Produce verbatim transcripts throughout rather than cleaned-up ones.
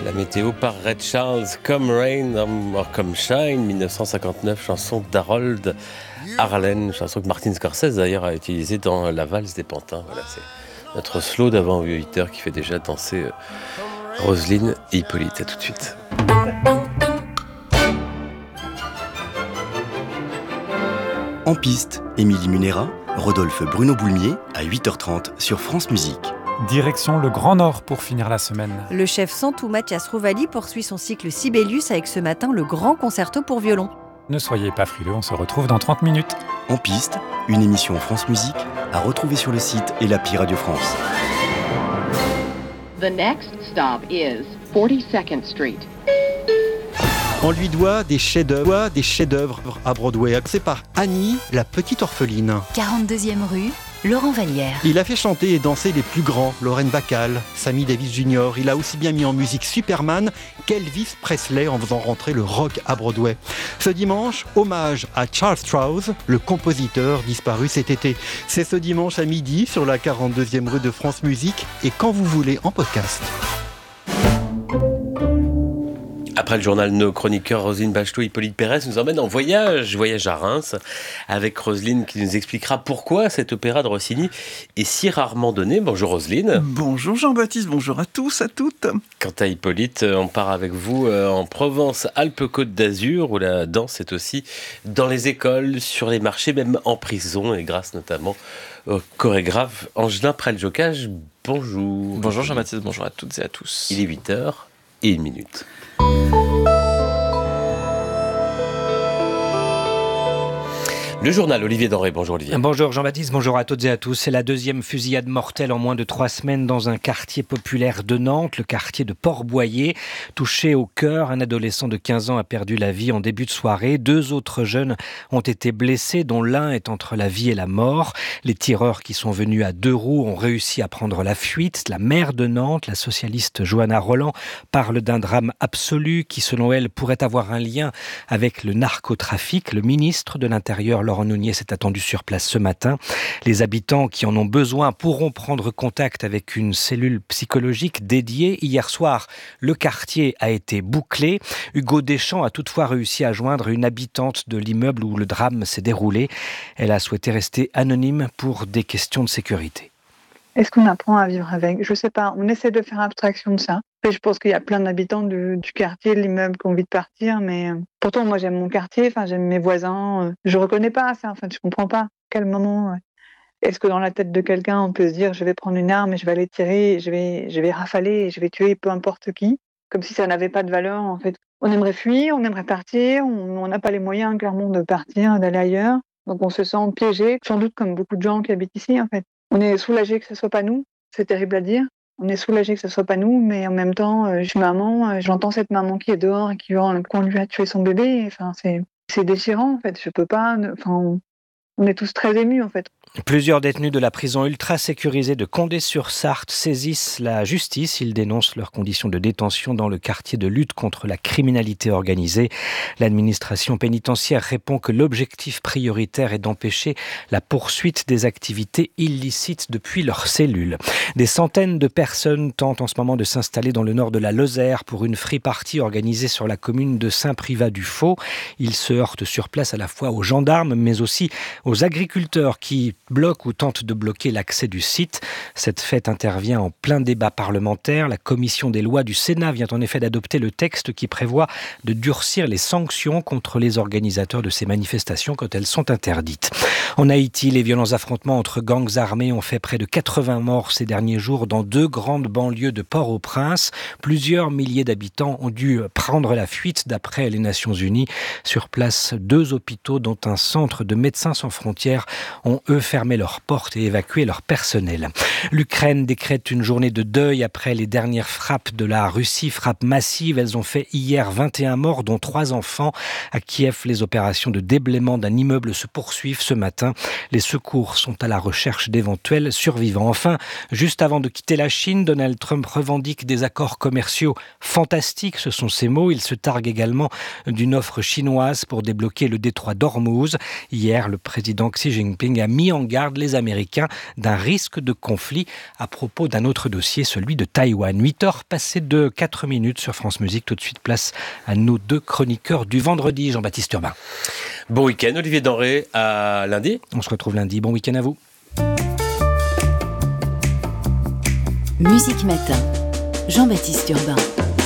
La météo par Ray Charles, Come Rain or Come Shine, dix-neuf cent cinquante-neuf, chanson d'Harold Arlen, chanson que Martin Scorsese d'ailleurs a utilisée dans La valse des pantins. Voilà, c'est notre slow d'avant huit heures qui fait déjà danser Roselyne et Hippolyte. À tout de suite. En piste, Émilie Munera, Rodolphe Bruno Boulmier à huit heures trente sur France Musique. Direction le Grand Nord pour finir la semaine. Le chef Santou Mathias Rouvali poursuit son cycle Sibelius avec ce matin le grand concerto pour violon. Ne soyez pas frileux, on se retrouve dans trente minutes. En piste, une émission France Musique à retrouver sur le site et l'appli Radio France. The next stop is forty-second Street. On lui doit des chefs-d'œuvre, des chefs-d'œuvre à Broadway. C'est par Annie, la petite orpheline. quarante-deuxième rue, Laurent Vallière. Il a fait chanter et danser les plus grands, Lauren Bacall, Sammy Davis junior Il a aussi bien mis en musique Superman qu'Elvis Presley en faisant rentrer le rock à Broadway. Ce dimanche, hommage à Charles Strouse, le compositeur disparu cet été. C'est ce dimanche à midi sur la quarante-deuxième rue de France Musique et quand vous voulez en podcast. Après le journal, nos chroniqueurs Roselyne Bachelot et Hippolyte Pérez nous emmènent en voyage, voyage à Reims, avec Roselyne qui nous expliquera pourquoi cet opéra de Rossini est si rarement donné. Bonjour Roselyne. Bonjour Jean-Baptiste, bonjour à tous, à toutes. Quant à Hippolyte, on part avec vous en Provence, Alpes-Côte d'Azur, où la danse est aussi dans les écoles, sur les marchés, même en prison, et grâce notamment au chorégraphe Angelin Preljocaj. Bonjour. Bonjour Jean-Baptiste, bonjour à toutes et à tous. Il est huit heures et une minute. Le journal, Olivier Denré. Bonjour Olivier. Bonjour Jean-Baptiste, bonjour à toutes et à tous. C'est la deuxième fusillade mortelle en moins de trois semaines dans un quartier populaire de Nantes, le quartier de Port-Boyer. Touché au cœur, un adolescent de quinze ans a perdu la vie en début de soirée. Deux autres jeunes ont été blessés, dont l'un est entre la vie et la mort. Les tireurs qui sont venus à deux roues ont réussi à prendre la fuite. La maire de Nantes, la socialiste Johanna Roland, parle d'un drame absolu qui, selon elle, pourrait avoir un lien avec le narcotrafic. Le ministre de l'Intérieur, Laurent Nunez, est attendu sur place ce matin. Les habitants qui en ont besoin pourront prendre contact avec une cellule psychologique dédiée. Hier soir, le quartier a été bouclé. Hugo Deschamps a toutefois réussi à joindre une habitante de l'immeuble où le drame s'est déroulé. Elle a souhaité rester anonyme pour des questions de sécurité. Est-ce qu'on apprend à vivre avec ? Je sais pas, on essaie de faire abstraction de ça. Et je pense qu'il y a plein d'habitants de, du quartier, de l'immeuble qui ont envie de partir, mais euh, pourtant moi j'aime mon quartier, enfin j'aime mes voisins, euh, je reconnais pas ça, en fait je comprends pas. À quel moment euh, est-ce que dans la tête de quelqu'un on peut se dire je vais prendre une arme et je vais aller tirer, je vais, je vais rafaler et je vais tuer peu importe qui, comme si ça n'avait pas de valeur en fait. On aimerait fuir, on aimerait partir, on n'a pas les moyens clairement de partir, d'aller ailleurs, donc on se sent piégé, sans doute comme beaucoup de gens qui habitent ici en fait. On est soulagé que ce soit pas nous, c'est terrible à dire. On est soulagé que ce soit pas nous, mais en même temps, euh, je suis maman, euh, j'entends cette maman qui est dehors et qui hurle qu'on lui a tué son bébé. Enfin, c'est, c'est déchirant en fait. Je peux pas. Enfin, on, on est tous très émus en fait. Plusieurs détenus de la prison ultra sécurisée de Condé-sur-Sarthe saisissent la justice. Ils dénoncent leurs conditions de détention dans le quartier de lutte contre la criminalité organisée. L'administration pénitentiaire répond que l'objectif prioritaire est d'empêcher la poursuite des activités illicites depuis leurs cellules. Des centaines de personnes tentent en ce moment de s'installer dans le nord de la Lozère pour une free party organisée sur la commune de Saint-Privat-du-Faux. Ils se heurtent sur place à la fois aux gendarmes mais aussi aux agriculteurs qui bloque ou tente de bloquer l'accès du site. Cette fête intervient en plein débat parlementaire. La commission des lois du Sénat vient en effet d'adopter le texte qui prévoit de durcir les sanctions contre les organisateurs de ces manifestations quand elles sont interdites. En Haïti, les violents affrontements entre gangs armés ont fait près de quatre-vingts morts ces derniers jours dans deux grandes banlieues de Port-au-Prince. Plusieurs milliers d'habitants ont dû prendre la fuite d'après les Nations Unies. Sur place, deux hôpitaux dont un centre de Médecins sans frontières ont eux fermé leurs portes et évacué leur personnel. L'Ukraine décrète une journée de deuil après les dernières frappes de la Russie, frappes massives. Elles ont fait hier vingt et un morts, dont trois enfants. À Kiev, les opérations de déblaiement d'un immeuble se poursuivent ce matin. Les secours sont à la recherche d'éventuels survivants. Enfin, juste avant de quitter la Chine, Donald Trump revendique des accords commerciaux fantastiques, ce sont ses mots. Il se targue également d'une offre chinoise pour débloquer le détroit d'Ormuz. Hier, le, pré- président Xi Jinping a mis en garde les Américains d'un risque de conflit à propos d'un autre dossier, celui de Taïwan. huit heures passées de quatre minutes sur France Musique. Tout de suite, place à nos deux chroniqueurs du vendredi. Jean-Baptiste Urbain. Bon week-end, Olivier Denré, à lundi. On se retrouve lundi. Bon week-end à vous. Musique Matin, Jean-Baptiste Urbain.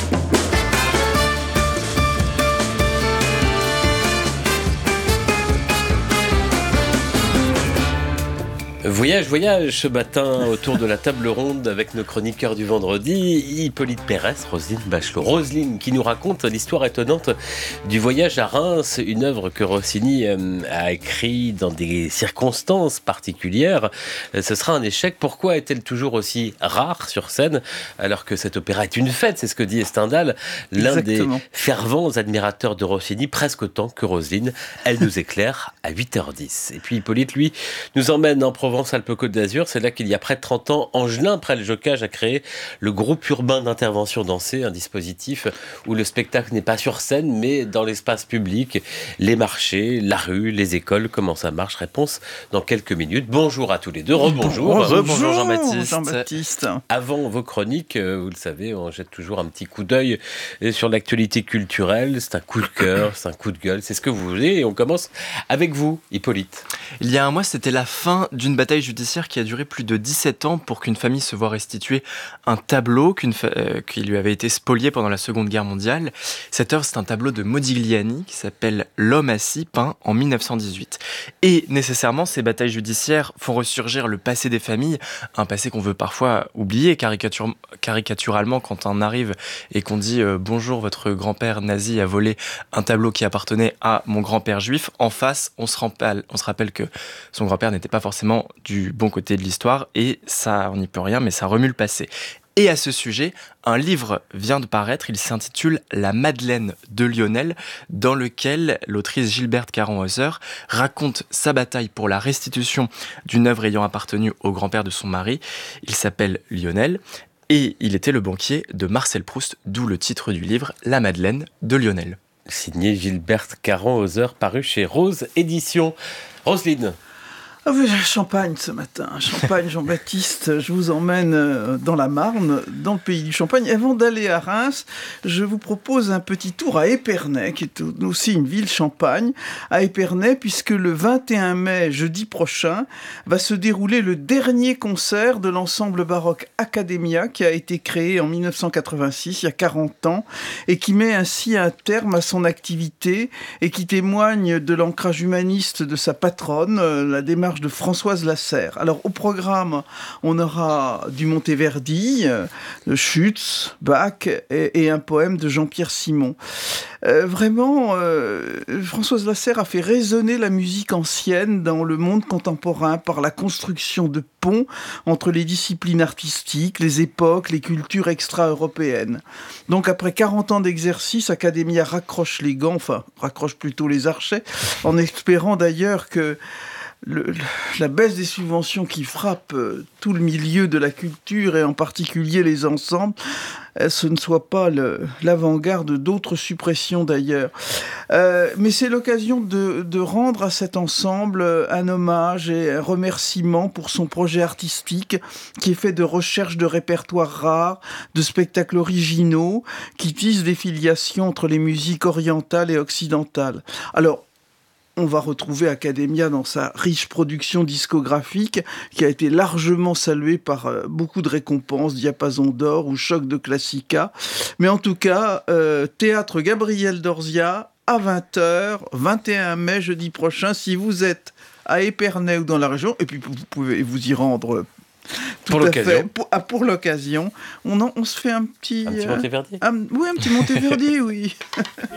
Voyage, voyage ce matin autour de la table ronde avec nos chroniqueurs du vendredi, Hippolyte Pérès, Roselyne Bachelot. Roselyne qui nous raconte l'histoire étonnante du voyage à Reims, une œuvre que Rossini euh, a écrite dans des circonstances particulières. Euh, ce sera un échec. Pourquoi est-elle toujours aussi rare sur scène alors que cet opéra est une fête? C'est ce que dit Stendhal, l'un Exactement. des fervents admirateurs de Rossini, presque autant que Roselyne. Elle nous éclaire à huit heures dix. Et puis Hippolyte, lui, nous emmène en Provence Provence-Alpes-Côte d'Azur, c'est là qu'il y a près de trente ans, Angelin Près-le-Jocage a créé le groupe urbain d'intervention dansée, un dispositif où le spectacle n'est pas sur scène, mais dans l'espace public, les marchés, la rue, les écoles. Comment ça marche? Réponse dans quelques minutes. Bonjour à tous les deux, rebonjour. Rebonjour Jean-Baptiste. Jean-Baptiste. Avant vos chroniques, vous le savez, on jette toujours un petit coup d'œil sur l'actualité culturelle. C'est un coup de cœur, c'est un coup de gueule, c'est ce que vous voulez. Et on commence avec vous, Hippolyte. Il y a un mois, c'était la fin d'une bataille judiciaire qui a duré plus de dix-sept ans pour qu'une famille se voie restituer un tableau qu'une fa... euh, qui lui avait été spolié pendant la Seconde Guerre mondiale. Cette œuvre, c'est un tableau de Modigliani qui s'appelle L'homme assis, peint en dix-neuf cent dix-huit. Et nécessairement, ces batailles judiciaires font ressurgir le passé des familles, un passé qu'on veut parfois oublier caricature... caricaturalement quand on arrive et qu'on dit euh, « Bonjour, votre grand-père nazi a volé un tableau qui appartenait à mon grand-père juif ». En face, on se, rappelle, on se rappelle que son grand-père n'était pas forcément du bon côté de l'histoire, et ça, on n'y peut rien, mais ça remue le passé. Et à ce sujet, un livre vient de paraître, il s'intitule « La Madeleine de Lionel », dans lequel l'autrice Gilberte Caron-Hauser raconte sa bataille pour la restitution d'une œuvre ayant appartenu au grand-père de son mari. Il s'appelle Lionel, et il était le banquier de Marcel Proust, d'où le titre du livre « La Madeleine de Lionel ». Signé Gilberte Caron-Hauser, paru chez Rose Éditions. Roselyne. Ah oui, champagne ce matin, champagne Jean-Baptiste, je vous emmène dans la Marne, dans le pays du champagne. Avant d'aller à Reims, je vous propose un petit tour à Épernay, qui est aussi une ville champagne, à Épernay, puisque le vingt et un mai, jeudi prochain, va se dérouler le dernier concert de l'ensemble baroque Academia, qui a été créé en dix-neuf cent quatre-vingt-six, il y a quarante ans, et qui met ainsi un terme à son activité, et qui témoigne de l'ancrage humaniste de sa patronne, la démarche de Françoise Lasserre. Alors au programme, on aura du Monteverdi, de Schütz, Bach et, et un poème de Jean-Pierre Simon. Euh, vraiment, euh, Françoise Lasserre a fait résonner la musique ancienne dans le monde contemporain par la construction de ponts entre les disciplines artistiques, les époques, les cultures extra-européennes. Donc après quarante ans d'exercice, Academia raccroche les gants, enfin raccroche plutôt les archets, en espérant d'ailleurs que Le, le, la baisse des subventions qui frappe euh, tout le milieu de la culture et en particulier les ensembles, euh, ce ne soit pas le, l'avant-garde d'autres suppressions d'ailleurs. Euh, mais c'est l'occasion de, de rendre à cet ensemble un hommage et un remerciement pour son projet artistique qui est fait de recherche de répertoires rares, de spectacles originaux, qui tissent des filiations entre les musiques orientales et occidentales. Alors, on va retrouver Academia dans sa riche production discographique qui a été largement saluée par euh, beaucoup de récompenses, Diapason d'or ou Choc de Classica. Mais en tout cas, euh, Théâtre Gabriel Dorzia à vingt heures, vingt et un mai, jeudi prochain, si vous êtes à Épernay ou dans la région, et puis vous pouvez vous y rendre tout pour à l'occasion. fait, pour, ah, pour l'occasion. On, en, on se fait un petit... Un petit Monteverdi euh, un, Oui, un petit Monteverdi, oui.